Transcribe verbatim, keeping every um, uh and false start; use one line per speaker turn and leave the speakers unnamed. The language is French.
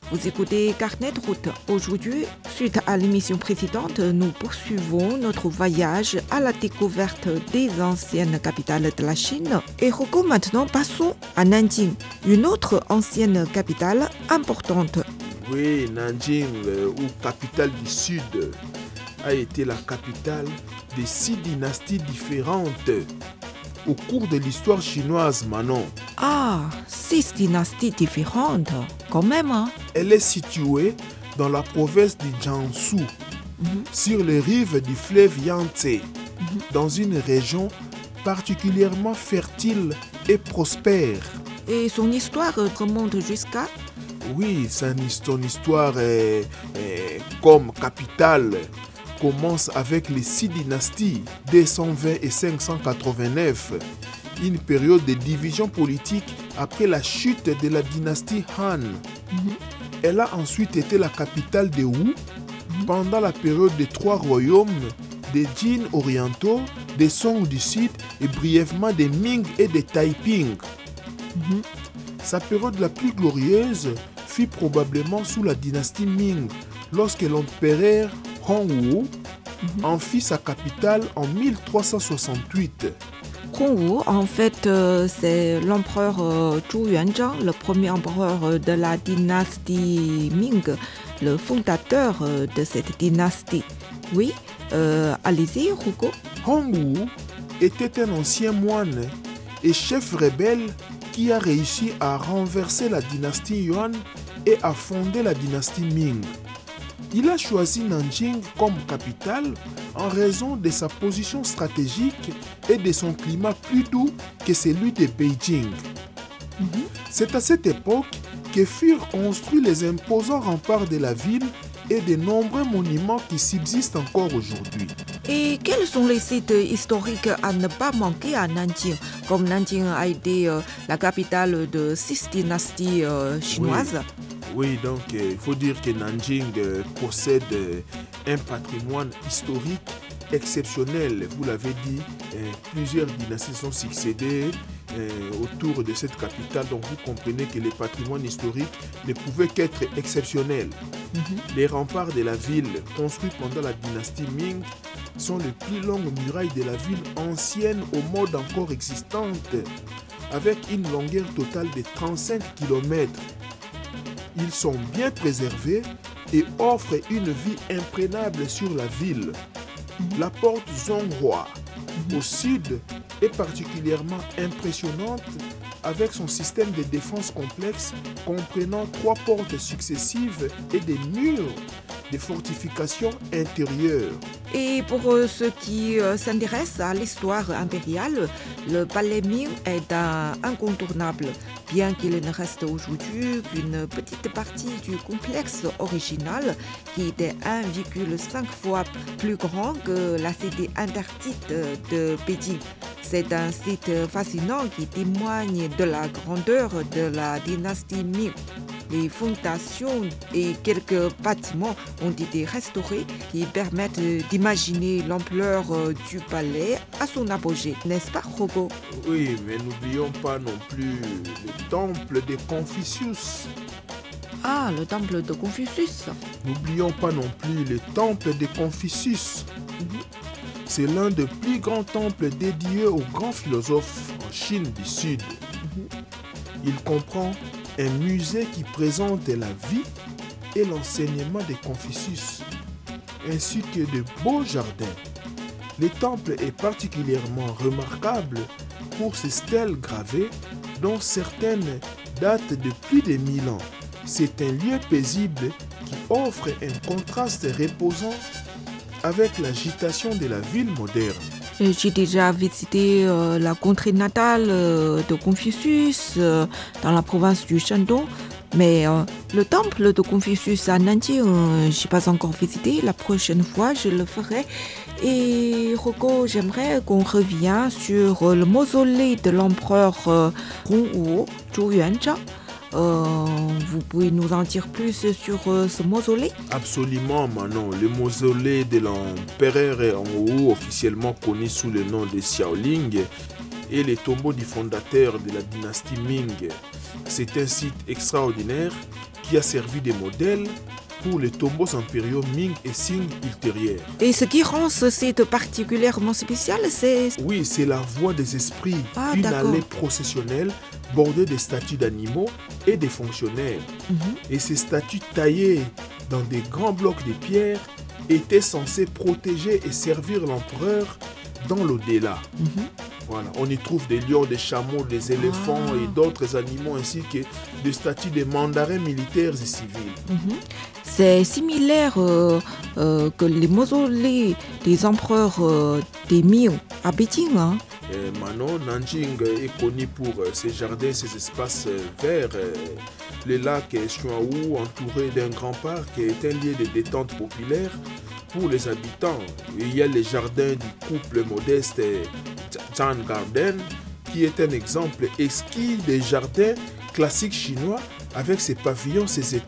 Vous écoutez Carnet de route. Aujourd'hui, suite à l'émission précédente, nous poursuivons notre voyage à la découverte des anciennes capitales de la Chine. Et Rocco, maintenant, passons à Nanjing, une autre ancienne capitale importante.
Oui, Nanjing, euh, ou capitale du Sud, a été la capitale de six dynasties différentes au cours de l'histoire chinoise, Manon.
Ah, six dynasties différentes, quand même. Hein?
Elle est située dans la province du Jiangsu, mm-hmm. sur les rives du fleuve Yangtze, mm-hmm. dans une région particulièrement fertile et prospère.
Et son histoire remonte jusqu'à...
Oui, son, son histoire est, est, comme capitale commence avec les six dynasties deux cent vingt et cinq cent quatre-vingt-neuf, une période de division politique après la chute de la dynastie Han. Mm-hmm. Elle a ensuite été la capitale des Wu mm-hmm. pendant la période des trois royaumes, des Jin orientaux, des Song du Sud et brièvement des Ming et des Taiping. Mm-hmm. Sa période la plus glorieuse fut probablement sous la dynastie Ming, lorsque l'empereur Hongwu mm-hmm. en fit sa capitale en mille trois cent soixante-huit.
Hongwu, en fait, euh, c'est l'empereur euh, Zhu Yuanzhang, le premier empereur de la dynastie Ming, le fondateur euh, de cette dynastie. Oui, euh, allez-y, Hugo.
Hongwu était un ancien moine et chef rebelle qui a réussi à renverser la dynastie Yuan et à fonder la dynastie Ming. Il a choisi Nanjing comme capitale en raison de sa position stratégique et de son climat plus doux que celui de Beijing. Mm-hmm. C'est à cette époque que furent construits les imposants remparts de la ville et de nombreux monuments qui subsistent encore aujourd'hui.
Et quels sont les sites historiques à ne pas manquer à Nanjing? Comme Nanjing a été euh, la capitale de six dynasties euh, chinoises.
Oui. Oui, donc il euh, faut dire que Nanjing euh, possède euh, un patrimoine historique exceptionnel. Vous l'avez dit, euh, plusieurs dynasties sont succédées euh, autour de cette capitale. Donc vous comprenez que le patrimoine historique ne pouvait qu'être exceptionnel. Mm-hmm. Les remparts de la ville, construits pendant la dynastie Ming, sont les plus longues murailles de la ville ancienne au mode encore existante, avec une longueur totale de trente-cinq kilomètres. Ils sont bien préservés et offrent une vue imprenable sur la ville. Mm-hmm. La porte Zonghua, mm-hmm. au sud, est particulièrement impressionnante avec son système de défense complexe comprenant trois portes successives et des murs de fortifications intérieures.
Et pour ceux qui euh, s'intéressent à l'histoire impériale, le palais Ming est un incontournable, bien qu'il ne reste aujourd'hui qu'une petite partie du complexe original qui était un virgule cinq fois plus grand que la cité interdite de Pékin. C'est un site fascinant qui témoigne de la grandeur de la dynastie Ming. Les fondations et quelques bâtiments ont été restaurés qui permettent d'imaginer l'ampleur du palais à son apogée. N'est-ce pas, Rogo?
Oui, mais n'oublions pas non plus le temple de Confucius.
Ah, le temple de Confucius.
N'oublions pas non plus le temple de Confucius. Mm-hmm. C'est l'un des plus grands temples dédiés aux grands philosophes en Chine du Sud. Mm-hmm. Il comprend un musée qui présente la vie et l'enseignement de Confucius, ainsi que de beaux jardins. Le temple est particulièrement remarquable pour ses stèles gravées, dont certaines datent de plus de mille ans. C'est un lieu paisible qui offre un contraste reposant avec l'agitation de la ville moderne.
J'ai déjà visité euh, la contrée natale euh, de Confucius euh, dans la province du Shandong, mais euh, le temple de Confucius à Nanjing, euh, je n'ai pas encore visité. La prochaine fois, je le ferai. Et Rocco, j'aimerais qu'on revienne sur le mausolée de l'empereur euh, Hongwu, Zhu Yuanzhang. Euh, vous pouvez nous en dire plus sur euh, ce mausolée?
Absolument, Manon. Le mausolée de l'empereur Hongwu, officiellement connu sous le nom de Xiaoling, et les tombeaux du fondateur de la dynastie Ming. C'est un site extraordinaire qui a servi de modèle pour les tombeaux impériaux Ming et Qing ultérieurs.
Et ce qui rend ce site particulièrement spécial, c'est...
Oui, c'est la voie des esprits,
Ah,
une
d'accord.
allée processionnelle bordée de statues d'animaux et des fonctionnaires.
Mhm.
Et ces statues taillées dans des grands blocs de pierre étaient censées protéger et servir l'empereur dans l'au-delà.
Mhm.
Voilà. On y trouve des lions, des chameaux, des éléphants
Ah.
et d'autres animaux ainsi que des statues de mandarins militaires et civils.
Mhm. C'est similaire euh, euh, que les mausolées des empereurs euh, des Ming à Pékin. Hein.
Euh, Maintenant, Nanjing est connu pour euh, ses jardins, ses espaces euh, verts. euh, Le lac Xuanwu, entouré d'un grand parc, est un lieu de détente populaire pour les habitants. Il y a les jardins du couple modeste euh, Zhan Garden, qui est un exemple exquis des jardins classiques chinois avec ses pavillons, ses